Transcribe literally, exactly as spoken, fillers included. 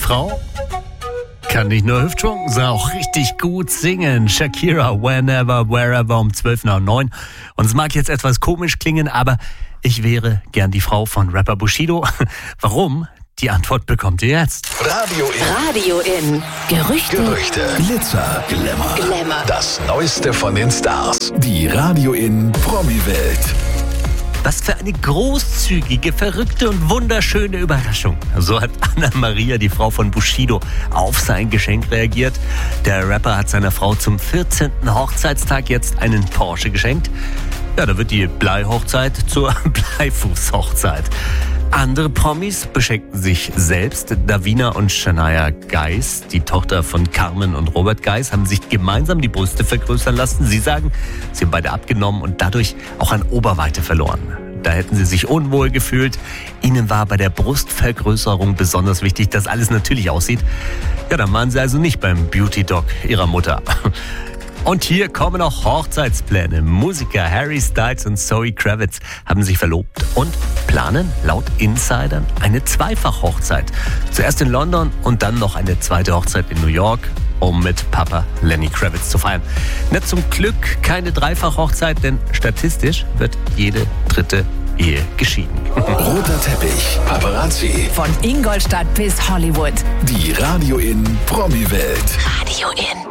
Frau kann nicht nur Hüftschwung, sondern auch richtig gut singen. Shakira, Whenever, Wherever um zwölf nach neun. Und es mag jetzt etwas komisch klingen, aber ich wäre gern die Frau von Rapper Bushido. Warum? Die Antwort bekommt ihr jetzt. Radio In. Radio In. Gerüchte. Gerüchte. Glitzer, Glamour. Glamour. Das Neueste von den Stars. Die Radio In Promi-Welt. Was für eine großzügige, verrückte und wunderschöne Überraschung. So hat Anna-Maria, die Frau von Bushido, auf sein Geschenk reagiert. Der Rapper hat seiner Frau zum vierzehnten Hochzeitstag jetzt einen Porsche geschenkt. Ja, da wird die Bleihochzeit zur Bleifußhochzeit. Andere Promis beschenkten sich selbst. Davina und Shania Geis, die Tochter von Carmen und Robert Geis, haben sich gemeinsam die Brüste vergrößern lassen. Sie sagen, sie haben beide abgenommen und dadurch auch an Oberweite verloren. Da hätten sie sich unwohl gefühlt. Ihnen war bei der Brustvergrößerung besonders wichtig, dass alles natürlich aussieht. Ja, dann waren sie also nicht beim Beauty-Doc ihrer Mutter. Und hier kommen auch Hochzeitspläne. Musiker Harry Styles und Zoe Kravitz haben sich verlobt und planen laut Insidern eine Zweifach-Hochzeit. Zuerst in London und dann noch eine zweite Hochzeit in New York, um mit Papa Lenny Kravitz zu feiern. Na, zum Glück keine Dreifach-Hochzeit, denn statistisch wird jede dritte Ehe geschieden. Roter Teppich, Paparazzi. Von Ingolstadt bis Hollywood. Die Radio In Promi-Welt. Radio In.